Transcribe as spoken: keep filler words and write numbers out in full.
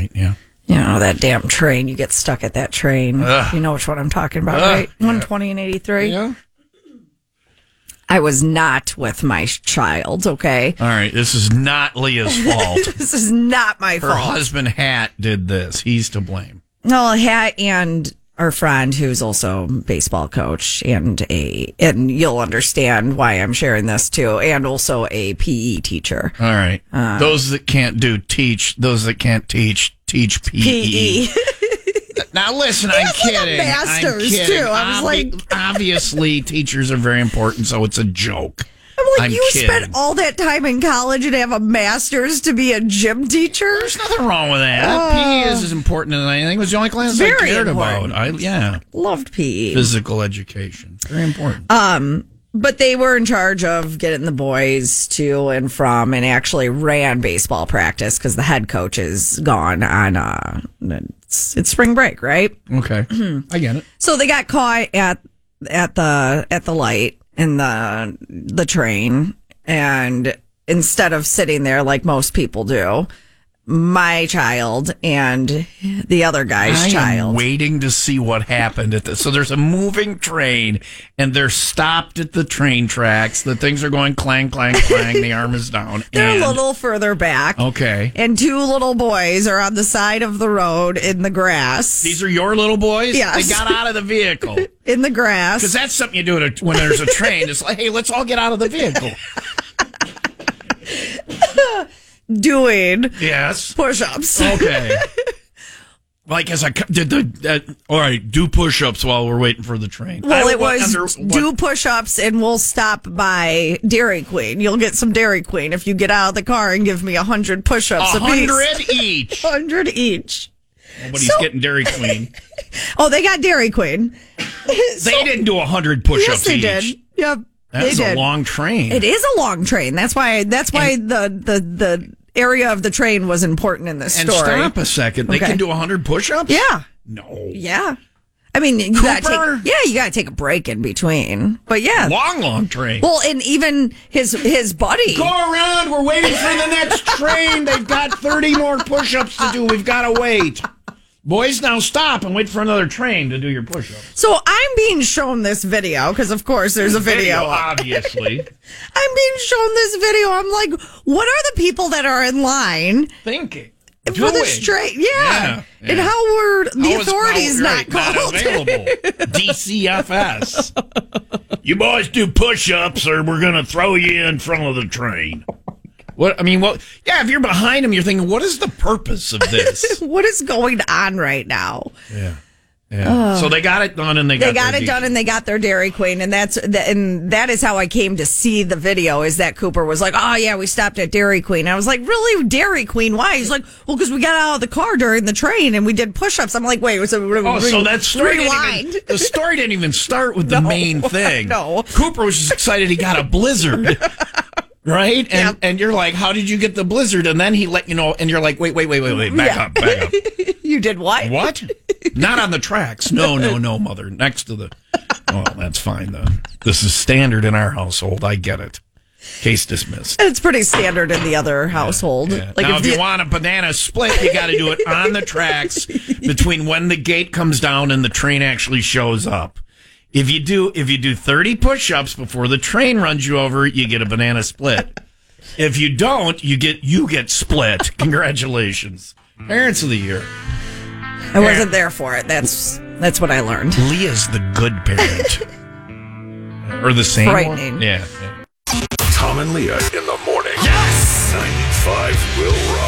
right, yeah. You know, that damn train. You get stuck at that train. Ugh. You know which one I'm talking about, Ugh. right? one twenty and eighty-three. Yeah. I was not with my child, okay? All right, this is not Leah's fault. This is not my Her fault. husband, Hat, did this. He's to blame. No, Hat and our friend, who's also a baseball coach, and a and you'll understand why I'm sharing this too, and also a P E teacher. All right. Uh, those that can't do teach. Those that can't teach teach P E. P E. Now listen, I'm He has, like, a kidding. master's, I'm kidding. too. I was Obvi- like- obviously, teachers are very important, so it's a joke. I'm like, I'm you kidding. spent all that time in college and have a master's to be a gym teacher? There's nothing wrong with that. P E is as important as anything. It was the only class I Very cared important. about. I yeah, Loved P E. physical education, very important. Um, but they were in charge of getting the boys to and from, and actually ran baseball practice because the head coach is gone on. Uh, it's, it's spring break, right? Okay, I get it. So they got caught at at the at the light in the the train, and instead of sitting there like most people do, my child and the other guy's I child. am waiting to see what happened at this. So there's a moving train, and they're stopped at the train tracks. The things are going clang, clang, clang. The arm is down. They're and, a little further back. Okay. And two little boys are on the side of the road in the grass. These are your little boys? Yes. They got out of the vehicle. In the grass. Because that's something you do at a, when there's a train. It's like, hey, let's all get out of the vehicle. Doing Yes. push-ups. Okay. Like as I cu- did the uh, all right, do push-ups while we're waiting for the train. Well, I- it what- was under- what- do push-ups and we'll stop by Dairy Queen. You'll get some Dairy Queen if you get out of the car and give me a hundred push-ups a apiece. hundred each. Hundred each. Nobody's So- getting Dairy Queen. Oh, they got Dairy Queen. They didn't do a hundred push-ups Yes, they each. did. Yep, That's they a did. long train. It is a long train. That's why. That's why And- the the the area of the train was important in this And story. stop a second. They Okay. can do a hundred push-ups? Yeah. No. Yeah. I mean, you gotta Cooper? take, yeah, you gotta take a break in between. But yeah. Long, long train. Well, and even his his buddy. Go around. We're waiting for the next train. They've got thirty more push-ups to do. We've got to wait. Boys, now stop and wait for another train to do your push-ups. So I'm being shown this video because, of course, there's a video. obviously. I'm being shown this video. I'm like, what are the people that are in line Thinking. for Doing. this train? Yeah. Yeah, yeah. And how were the How is- authorities how- not right, called? Not available. D C F S. You boys do push-ups or we're going to throw you in front of the train. What I mean, what? Yeah, if you're behind them, you're thinking, what is the purpose of this? What is going on right now? Yeah, yeah. So they got it done, and they got They got their it done, D- and they got their Dairy Queen, and that's the, and that is how I came to see the video. Is that Cooper was like, "Oh yeah, we stopped at Dairy Queen." I was like, "Really, Dairy Queen? Why?" He's like, "Well, because we got out of the car during the train and we did push-ups." I'm like, "Wait, so re- Oh, so re- that story didn't rewind." even, the story didn't even start with the No, main thing. no. Cooper was just excited he got a blizzard. Right? And Yep. and you're like, how did you get the blizzard? And then he let you know, and you're like, wait, wait, wait, wait, wait, back Yeah. up, back up. You did what? What? Not on the tracks. No, no, no, mother. Next to the. Oh, that's fine, though. This is standard in our household. I get it. Case dismissed. It's pretty standard in the other household. Yeah. Like now, if, the- you want a banana split, you got to do it on the tracks between when the gate comes down and the train actually shows up. If you do, if you do thirty push-ups before the train runs you over, you get a banana split. If you don't, you get you get split. Congratulations, Parents of the Year. I wasn't there for it. That's that's what I learned. Leah's the good parent, or the same Frightening. one. Yeah. yeah. Tom and Leah in the morning. Yes! ninety-five will rock.